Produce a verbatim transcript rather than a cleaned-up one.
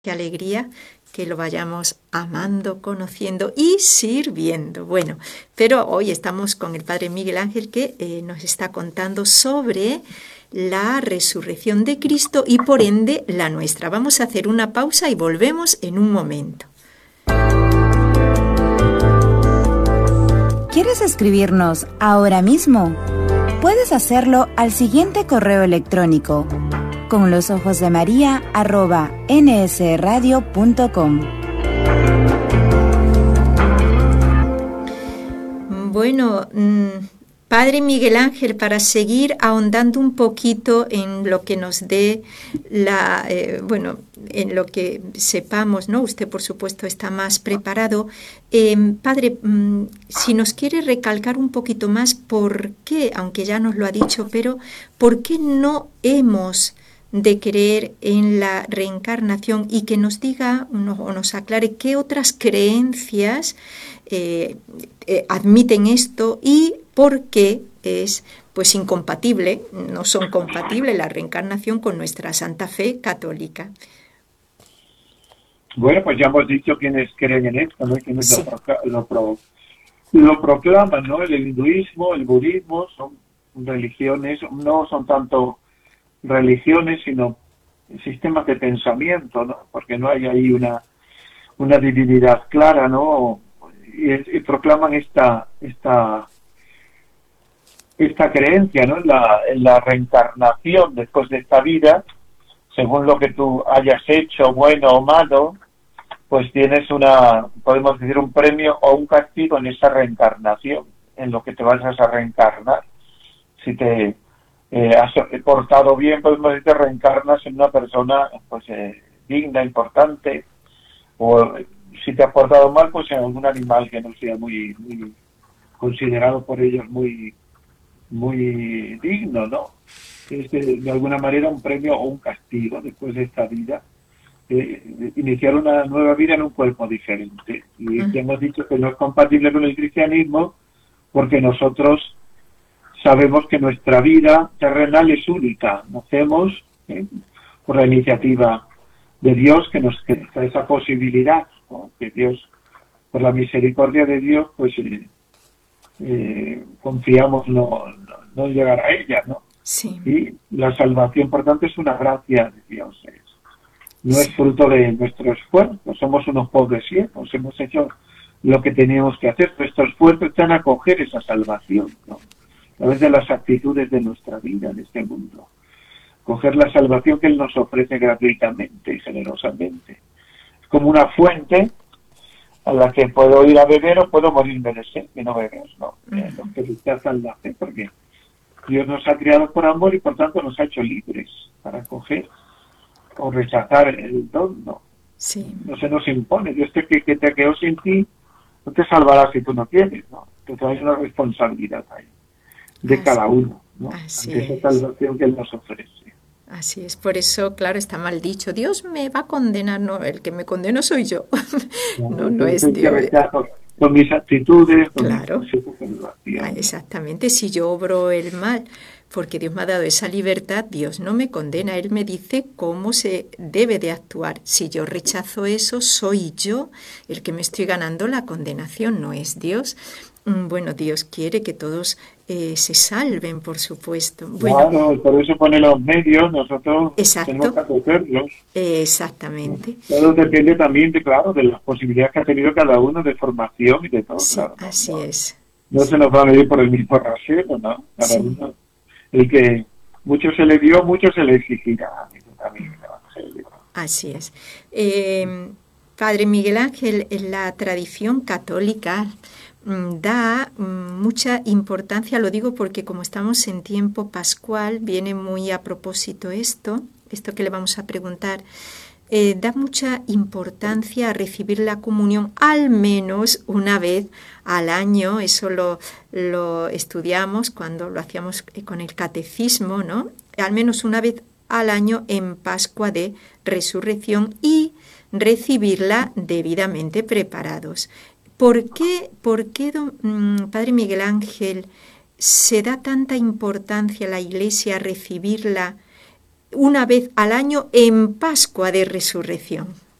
Qué alegría que lo vayamos amando, conociendo y sirviendo. Bueno, pero hoy estamos con el Padre Miguel Ángel que eh, nos está contando sobre la resurrección de Cristo y por ende la nuestra. Vamos a hacer una pausa y volvemos en un momento. ¿Quieres escribirnos ahora mismo? Puedes hacerlo al siguiente correo electrónico: con los ojos de María arroba nsradio punto com. Bueno, Padre Miguel Ángel, para seguir ahondando un poquito en lo que nos dé la, eh, bueno, en lo que sepamos, ¿no? Usted, por supuesto, está más preparado. Eh, padre, mmm, si nos quiere recalcar un poquito más por qué, aunque ya nos lo ha dicho, pero ¿por qué no hemos de creer en la reencarnación y que nos diga no, o nos aclare qué otras creencias eh, eh, admiten esto y por qué es pues incompatible, no son compatibles la reencarnación con nuestra santa fe católica? Bueno, pues ya hemos dicho quiénes creen en esto, ¿no? Quienes Sí. lo, pro, lo, pro, lo proclaman, ¿no? El hinduismo, el budismo son religiones, no son tanto religiones, sino sistemas de pensamiento, ¿no? Porque no hay ahí una una divinidad clara, ¿no? Y, y proclaman esta esta esta creencia, ¿no? En la, en la reencarnación después de esta vida, según lo que tú hayas hecho, bueno o malo, pues tienes una, podemos decir, un premio o un castigo en esa reencarnación, en lo que te vas a reencarnar. Si te Eh, has portado bien, podemos decir, te reencarnas en una persona pues eh, digna, importante, o si te has portado mal, pues en algún animal que no sea muy, muy considerado por ellos muy muy digno, ¿no? Es de, de alguna manera un premio o un castigo después de esta vida, eh, iniciar una nueva vida en un cuerpo diferente. Y uh-huh. hemos dicho que no es compatible con el cristianismo porque nosotros sabemos que nuestra vida terrenal es única. Nacemos ¿eh? por la iniciativa de Dios que nos da esa posibilidad, ¿no? Que Dios, por la misericordia de Dios, pues eh, eh, confiamos no, no, no llegar a ella, ¿no? Sí. Y la salvación, por tanto, es una gracia de Dios. Es, no sí. es fruto de nuestro esfuerzo, somos unos pobres siervos, hemos hecho lo que teníamos que hacer. Nuestro esfuerzo está en acoger esa salvación, ¿no? A través de las actitudes de nuestra vida en este mundo. Coger la salvación que Él nos ofrece gratuitamente y generosamente. Es como una fuente a la que puedo ir a beber o puedo morirme de sed, que no beber, ¿no? Eh, lo que rechazan la fe, porque Dios nos ha creado por amor y por tanto nos ha hecho libres para coger o rechazar el don, ¿no? Sí. No se nos impone. Dios te, que, que te creó sin ti, no te salvará si tú no quieres, ¿no? Tú traes una responsabilidad ahí. De Así, cada uno, ¿no? Así Ante es. esa salvación que Él nos ofrece. Así es, por eso, claro, está mal dicho. Dios me va a condenar, no, el que me condeno soy yo. No, no, no es que Dios. rechazo con mis actitudes, con Claro. mi Ah, exactamente, si yo obro el mal, porque Dios me ha dado esa libertad, Dios no me condena, Él me dice cómo se debe de actuar. Si yo rechazo eso, soy yo el que me estoy ganando la condenación, no es Dios. Bueno, Dios quiere que todos eh, se salven, por supuesto. Bueno, claro, por eso pone los medios, nosotros exacto. tenemos que acogerlos. Eh, exactamente. Todo depende también, de, claro, de las posibilidades que ha tenido cada uno de formación y de todo. Sí, claro, ¿no? así no, es. No sí. se nos va a medir por el mismo rasero, ¿no? Cada sí. uno, el que mucho se le dio, mucho se le exigirá. También, ¿no? Así es. Eh, Padre Miguel Ángel, en la tradición católica da mucha importancia, lo digo porque como estamos en tiempo pascual, viene muy a propósito esto, esto que le vamos a preguntar, eh, da mucha importancia a recibir la comunión al menos una vez al año, eso lo, lo estudiamos cuando lo hacíamos con el catecismo, ¿no? Al menos una vez al año en Pascua de Resurrección y recibirla debidamente preparados. ¿Por qué, por qué don, mmm, Padre Miguel Ángel, se da tanta importancia a la Iglesia a recibirla una vez al año en Pascua de Resurrección?